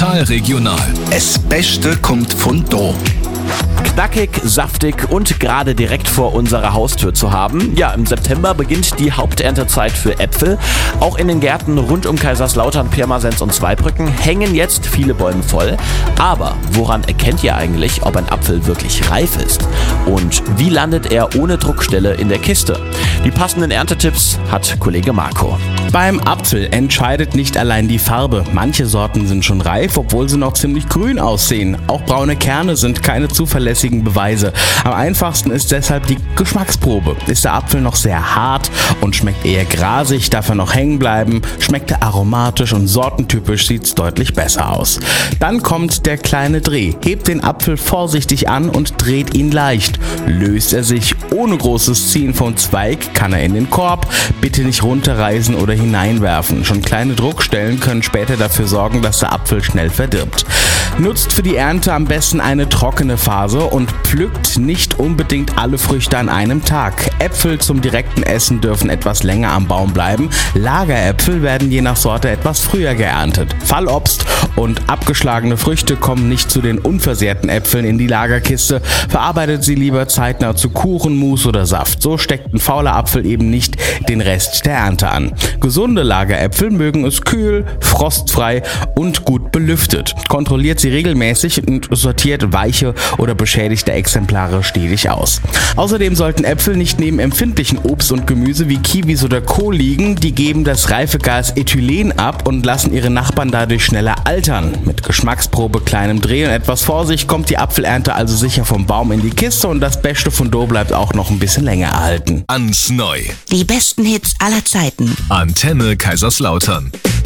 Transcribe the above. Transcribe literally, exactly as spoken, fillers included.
Total regional. Das Beste kommt von da. Knackig, saftig und gerade direkt vor unserer Haustür zu haben. Ja, im September beginnt die Haupterntezeit für Äpfel. Auch in den Gärten rund um Kaiserslautern, Pirmasens und Zweibrücken hängen jetzt viele Bäume voll. Aber woran erkennt ihr eigentlich, ob ein Apfel wirklich reif ist? Und wie landet er ohne Druckstelle in der Kiste? Die passenden Erntetipps hat Kollege Marco. Beim Apfel entscheidet nicht allein die Farbe. Manche Sorten sind schon reif, obwohl sie noch ziemlich grün aussehen. Auch braune Kerne sind keine zuverlässigen Beweise. Am einfachsten ist deshalb die Geschmacksprobe. Ist der Apfel noch sehr hart und schmeckt eher grasig, darf er noch hängen bleiben, schmeckt er aromatisch und sortentypisch, sieht's deutlich besser aus. Dann kommt der kleine Dreh. Hebt den Apfel vorsichtig an und dreht ihn leicht. Löst er sich ohne großes Ziehen vom Zweig, kann er in den Korb. Bitte nicht runterreißen oder hineinwerfen. Schon kleine Druckstellen können später dafür sorgen, dass der Apfel schnell verdirbt. Nutzt für die Ernte am besten eine trockene Phase und pflückt nicht unbedingt alle Früchte an einem Tag. Äpfel zum direkten Essen dürfen etwas länger am Baum bleiben. Lageräpfel werden je nach Sorte etwas früher geerntet. Fallobst und abgeschlagene Früchte kommen nicht zu den unversehrten Äpfeln in die Lagerkiste. Verarbeitet sie lieber zeitnah zu Kuchen, Mousse oder Saft. So steckt ein fauler Apfel eben nicht den Rest der Ernte an. Gesunde Lageräpfel mögen es kühl, frostfrei und gut belüftet. Kontrolliert sie regelmäßig und sortiert weiche oder beschädigte Exemplare stetig aus. Außerdem sollten Äpfel nicht neben empfindlichen Obst und Gemüse wie Kiwis oder Co. liegen. Die geben das Reifegas Ethylen ab und lassen ihre Nachbarn dadurch schneller altern. Mit Geschmacksprobe, kleinem Dreh und etwas Vorsicht kommt die Apfelernte also sicher vom Baum in die Kiste und das Beste von Do bleibt auch noch ein bisschen länger erhalten. Ans Neu. Die besten Hits aller Zeiten. Antenne Kaiserslautern.